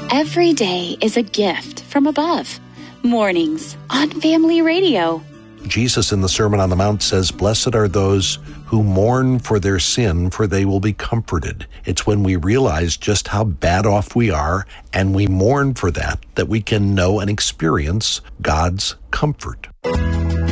Every day is a gift from above. Mornings on Family Radio. Jesus in the Sermon on the Mount says, "Blessed are those who mourn for their sin, for they will be comforted." It's when we realize just how bad off we are and we mourn for that we can know and experience God's comfort.